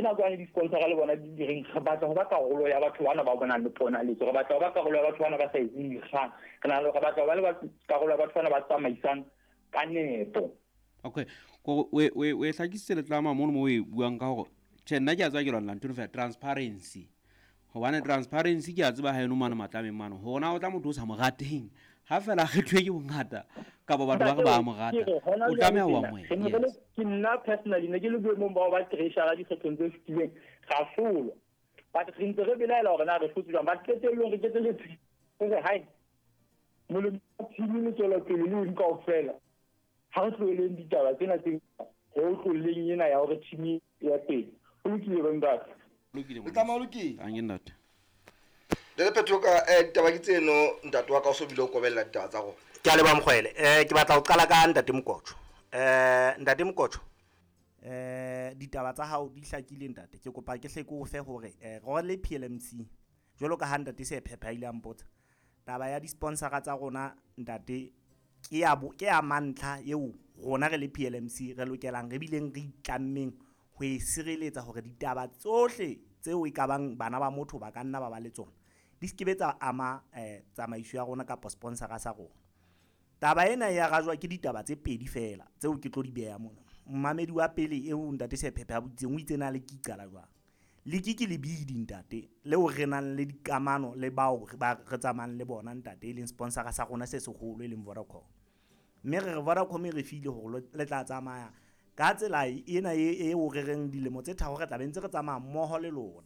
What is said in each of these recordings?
ke nako ya di-sponsor le bona di reng re batla go ba karolo ya batho bana ba bonang le ponaletso re batla go ba karolo ya batho bana ba sa etseng dikgang re na le re batla go ba le karolo ya batho bana ba tsamaisang ka nepo. Okay we hlakisitse letlama mono mo e buang ka gore tjhe nna ke a tswa ke lwana ntho fa transparency hobane transparency ke a tseba ha eno mana matlameng mano hona o tla motho o sa mo rateng ha fela kgethwe ke bongata ka ba batho ba mo rata o tlameha wa mo ke nna personally ne ke le boemong ba ba treasure di kgethong tse fitileng ga folo but re ntse re belaela gore na re futse jang ba tletsellong re ketelletse gore hai molemo team le tswela pele le eng kaofela ha re tloleng ditaba tsena tse go tloleng ena ya gore team ya pele o lokile ba ntate le tama lokile a nge ntate le phetoka ditaba ke tseno ntate wa ka o so bile o kobella ditaba tsa go ke a le ba mokgwele ke batla go qala ka ntate Mokotjo ntate Mokotjo ditaba tsa hao di hlakile ntate ke kopa ke hle ke o fe hore go le PLMC jwalo ka ha ntate se phepha ile ampotsa taba ya di-sponsor tsa rona ntate ke ya mantla eo rona re le PLMC re lokelang re bileng re itlammeng ho e sireletsa hore ditaba tsohle tseo e kabang bana ba motho ba ka nna ba ba le tsona di skebetsa ama tsamaiso ya rona ka sponsor sa rona. Taba ena ya gajwa ke ditaba tse pedi fela tseo ke tlo di beya mona. Mmamedi wa pele eo ntate se phepha ya butseng o itsena le kikala jwang le ke le bidi ntate leo re nang le dikamano le bao re tsamang le bona ntate e leng sponsor sa rona se segolo e leng Vodacom. Mme re Vodacom re file hore le tla tsamaya ka tsela ena o re reng dilemo tse tharo re tla bentse re tsamaya mmoho le lona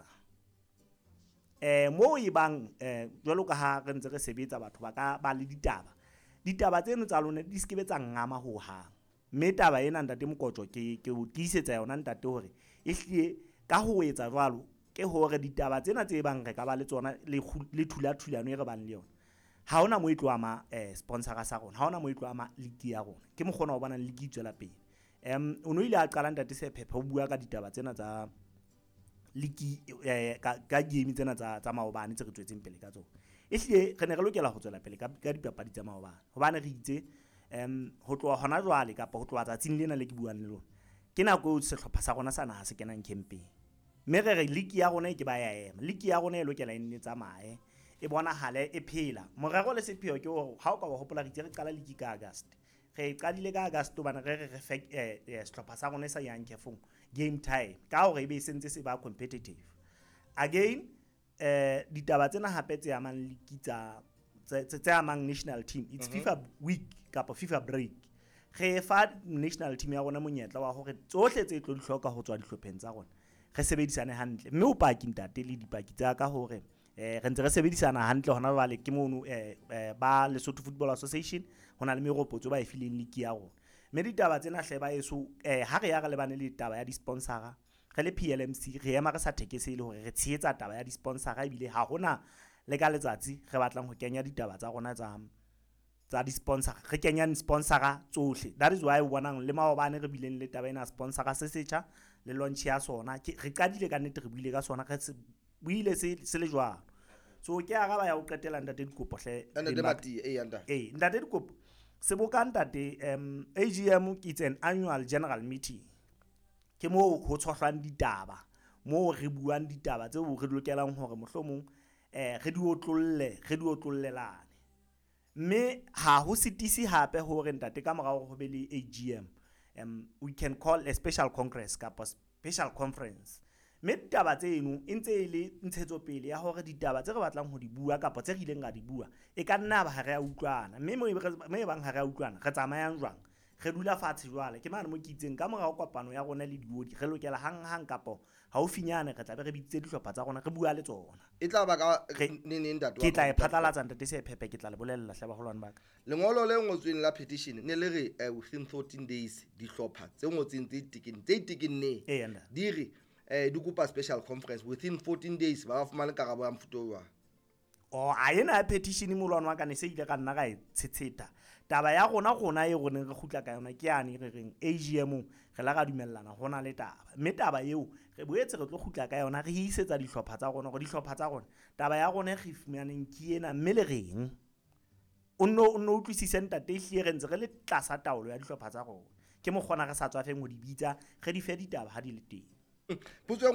mo e bang jwalo ka ha re ntse re sebetsa batho ba ka ba le ditaba tseno tsa lona di skebetsa ngama ho hang mme taba ena ntate Mokotjo ke o tiisetsa yona ntate hore e hlie ka ho etsa jwalo ke hore ditaba tsena tse bang re ka ba le tsona le thulathulano e re bang le yona ha ona mo e tlo ama sponsor sa rona ha ona mo e tlo ama league ya rona ke mokgona ho bona league tswela pele o no ile a qala ntate se phepha o bua ka ditaba tsena tsa league ka game tsena tsa maobane tse re tswetseng pele ka tsona ehlile re ne re lokela ho tswela pele ka dipapadi tsa maobane hobane re itse ho tloha hona jwale kapa ho tloha tsatsing lena le ke buang le lona ke nako sehlopha sa rona sa naha se kenang campaign mme re league ya rona e ke ba ya ema league ya rona e lokela e nne tsamaye e bonahale e phela morero le sepheo ke hore ha o ka ba hopola re qala league ka August re qadile ka August bana re sehlopha sa rona sa yang kefong game time ka hore e be sentse se ba competitive again ditaba tsena hape tse amang league tse amang national team it's FIFA week kapa FIFA break re fa national team ya rona monyetla wa hore tsohle tse tlo di hloka ho tswa dihlopheng tsa rona re sebedisane hantle mme o paki ntate le dipaki tsa ka hore re ntse re sebedisana hantle hona jwale ke mono ba Lesotho Football Association hona le meropotso ba e fileng league ya rona mme ditaba tsena hle ba eso ha re ya re lebane le taba ya di-sponsor re le PLMC re ema re sa thekesele hore re tshehetsa taba ya di-sponsor ebile ha hona le ka letsatsi re batlang ho kenya ditaba tsa rona tsa di-sponsor re kenya di-sponsor tsohle that is why o bonang le maobane re bileng le taba ena sponsor se setjha le launch ya sona re qadile ka nnete re buile ka sona re buile se le jwalo so ke a ba ya o qetela ntate dikopo hle ntate dikopo seboka ntate AGM it's an annual general meeting ke mo ho tshohlwang ditaba mo re buang ditaba tseo re lokelang hore mohlomong re di otlollelane mme ha ho sitisi hape hore ntate ka morao ho be le AGM we can call a special congress kapa special conference mme ditaba tseno e ntse e le ntshetso pele ya hore ditaba tse re batlang ho di bua kapa tse re ileng ga di bua e ka nna ba ha re a utlwana mme mo e bang ha re a utlwana re tsamayang jwang re dula fatshe jwale ke mane mo ke itseng ka morao kopano ya rona le diodi re lokela hang kapa haufinyane re tla be re bitse dihlopha tsa rona re bua le tsona e tla ba ka ntate ke tla e phatlalatsa ntate se phephe ke tla le bolella hle ba holwane ba ka lengolo le ngotsweng la petition ne le re within 14 days dihlopha tse ngotseng tse tikinne di re di kopa special conference within 14 days ba fumana karabo ya mfuto wa a ena petition molwana wa ka ne se ile ka nna ga e tshetseta taba ya rona e rone re khutla ka yona ke yane re reng AGM re la ga dumellana hona le taba mme taba eo re boetse re tlo khutla ka yona re hisetsa dihlopha tsa rona go dihlopha tsa rona taba ya rona ge fumaneng ke ena mme le reng o no utlwisise ntate hlie re ntse re le tlasa taolo ya dihlopha tsa rona ke mo kgona re sa tswa feng ho di bitsa re di fe ditaba ha di le teng